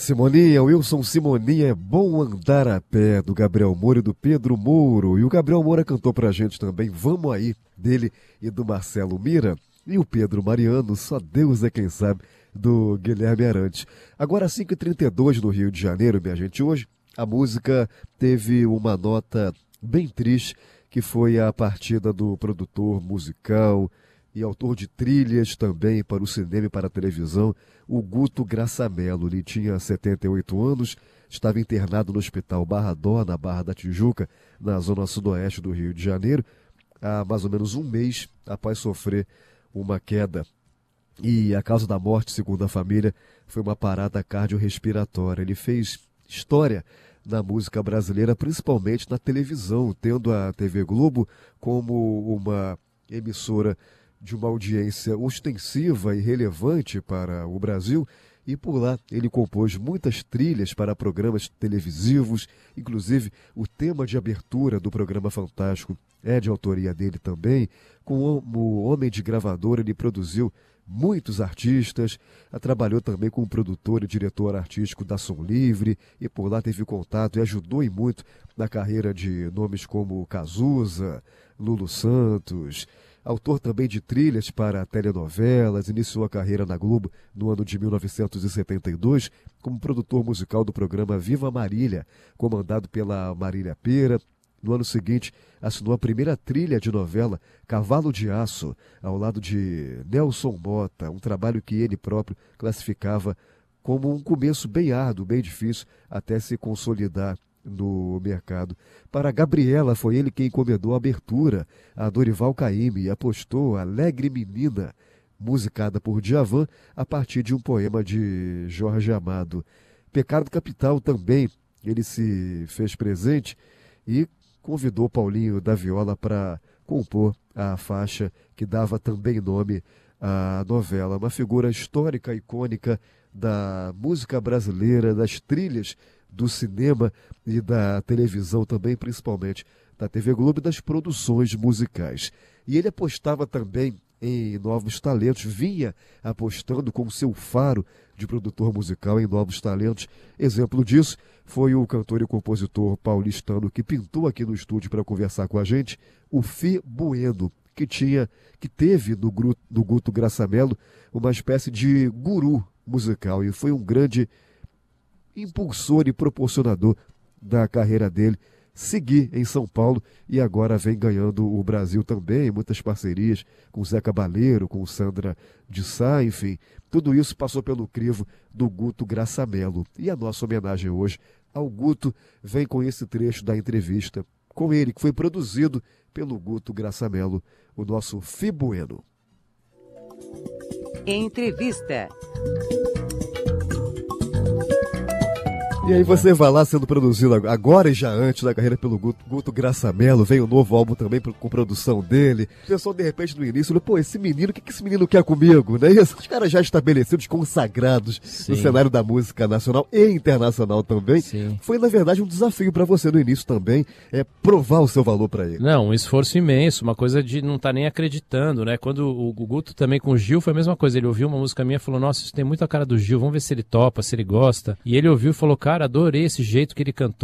Simoninha, Wilson Simoninha, é bom andar a pé, do Gabriel Moura e do Pedro Mouro. E o Gabriel Moura cantou pra gente também, Vamos Aí, dele e do Marcelo Mira. E o Pedro Mariano, Só Deus é Quem Sabe, do Guilherme Arantes. Agora, 5h32 no Rio de Janeiro, minha gente, hoje a música teve uma nota bem triste, que foi a partida do produtor musical e autor de trilhas também para o cinema e para a televisão, o Guto Graçamelo. Ele tinha 78 anos, estava internado no Hospital Barra Dó, na Barra da Tijuca, na zona sudoeste do Rio de Janeiro, há mais ou menos um mês após sofrer uma queda. E a causa da morte, segundo a família, foi uma parada cardiorrespiratória. Ele fez história na música brasileira, principalmente na televisão, tendo a TV Globo como uma emissora de uma audiência ostensiva e relevante para o Brasil, e por lá ele compôs muitas trilhas para programas televisivos, inclusive o tema de abertura do programa Fantástico é de autoria dele também. Como homem de gravadora, ele produziu muitos artistas, trabalhou também como produtor e diretor artístico da Som Livre, e por lá teve contato e ajudou e muito na carreira de nomes como Cazuza, Lulu Santos. Autor também de trilhas para telenovelas, iniciou a carreira na Globo no ano de 1972 como produtor musical do programa Viva Marília, comandado pela Marília Pêra. No ano seguinte, assinou a primeira trilha de novela Cavalo de Aço, ao lado de Nelson Mota, um trabalho que ele próprio classificava como um começo bem árduo, bem difícil, até se consolidar no mercado. Para Gabriela, foi ele quem encomendou a abertura a Dorival Caymmi e apostou Alegre Menina, musicada por Djavan a partir de um poema de Jorge Amado. Pecado Capital também, ele se fez presente e convidou Paulinho da Viola para compor a faixa que dava também nome à novela. Uma figura histórica, icônica da música brasileira, das trilhas do cinema e da televisão também, principalmente da TV Globo e das produções musicais. E ele apostava também em novos talentos, vinha apostando com seu faro de produtor musical em novos talentos. Exemplo disso foi o cantor e compositor paulistano que pintou aqui no estúdio para conversar com a gente, o Fi Bueno, que teve do Guto Graçamelo uma espécie de guru musical e foi um grande impulsor e proporcionador da carreira dele, seguir em São Paulo, e agora vem ganhando o Brasil também, muitas parcerias com Zé Cabaleiro, com Sandra de Sá, enfim, tudo isso passou pelo crivo do Guto Graçamelo. E a nossa homenagem hoje ao Guto vem com esse trecho da entrevista com ele, que foi produzido pelo Guto Graçamelo, o nosso Fi Bueno. Entrevista. E aí você vai lá sendo produzido agora e já antes da carreira pelo Guto Graçamelo, vem o novo álbum também com produção dele. O pessoal de repente no início falou, pô, esse menino, o que esse menino quer comigo? Né? E os caras já estabelecidos, consagrados no cenário da música nacional e internacional também. Sim. Foi na verdade um desafio para você no início também, provar o seu valor para ele. Não, um esforço imenso, uma coisa de não estar nem acreditando, né? Quando o Guto também com o Gil foi a mesma coisa, ele ouviu uma música minha e falou, nossa, isso tem muito a cara do Gil, vamos ver se ele topa, se ele gosta. E ele ouviu e falou, cara, adorei esse jeito que ele cantou.